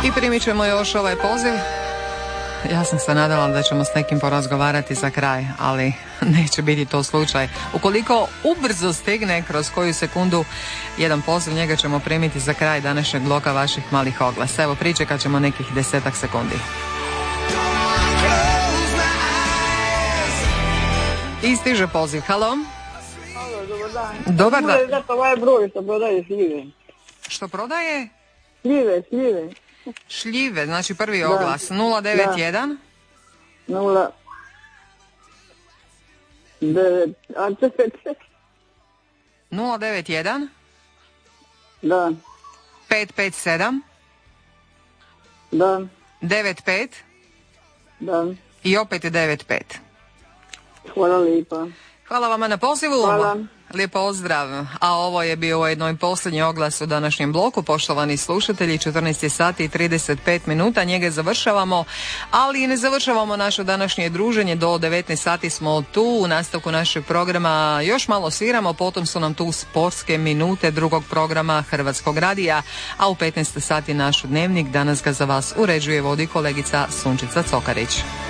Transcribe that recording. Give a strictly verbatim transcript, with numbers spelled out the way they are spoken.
I primit ćemo još ovaj poziv. Ja sam se nadala da ćemo s nekim porazgovarati za kraj, ali neće biti to slučaj. Ukoliko ubrzo stigne kroz koju sekundu jedan poziv, njega ćemo primiti za kraj današnjeg bloka vaših malih oglasa. Evo, pričekat ćemo nekih desetak sekundi. I stiže poziv. Halo? Halo, dobar dan. Dobar dan. Zato ovaj broj što prodaje šljive. Što prodaje? Šljive, šljive. Šljive, znači prvi oglas. nula devet jedan Nula devet, a čekajte. nula devet jedan Da, pet pet sedam da, devet pet da. i opet devet pet. Hvala lijepa. Hvala vama na pozivu. Hvala. Lijep pozdrav. A ovo je bio ujedno i posljednji oglas u današnjem bloku. Poštovani slušatelji, četrnaest sati i trideset pet minuta, njega završavamo, ali i ne završavamo naše današnje druženje. Do devetnaest sati smo tu, u nastavku našeg programa još malo sviramo, potom su nam tu sportske minute drugog programa Hrvatskog radija, a u petnaest sati naš dnevnik. Danas ga za vas uređuje, vodi kolegica Sunčica Cokarić.